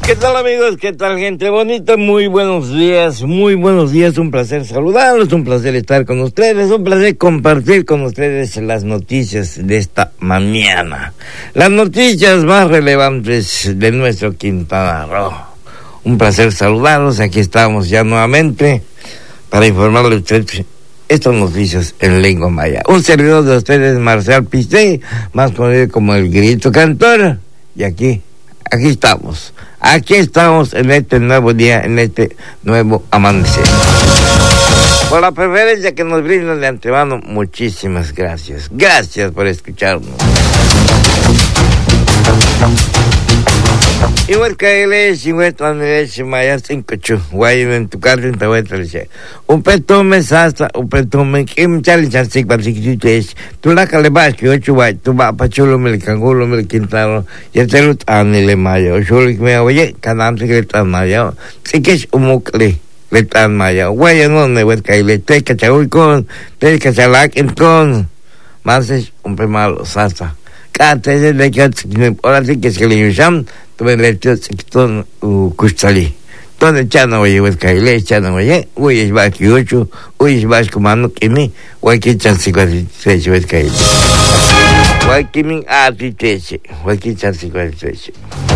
¿Qué tal, amigos? ¿Qué tal, gente bonita? Muy buenos días, un placer saludarlos, un placer estar con ustedes, un placer compartir con ustedes las noticias de esta mañana, las noticias más relevantes de nuestro Quintana Roo. Un placer saludarlos, aquí estamos ya nuevamente para informarles a ustedes estas noticias en lengua maya. Un servidor de ustedes, Marcial Pistey, más conocido como el Grito Cantor, y aquí estamos en este nuevo día, en este nuevo amanecer. Por la preferencia que nos brindan de antemano, muchísimas gracias. Gracias por escucharnos. Igual que él es, igual que Maya 5 guay en tu casa en tu vuelta. Un petome sasta, un petome que me chale chansi para si tú la calebas que 8 guay, tú vas para chulo me cangulo me quintaro, ya te lo anile Maya, o chulo que me oye, canam se que tan Maya, sí que es un mucle. Le tan Maya, guay no me voy a caer, te cachaúi con, te cachalac en con, más es un pemalo sasta. Cate de que ahora sí que es que le llaman tuve lecho ton kustali ton chana oye pues caile chana oye es va que 8 es va como que me voy que chance se pues caile voy que me a ti teche voy que chance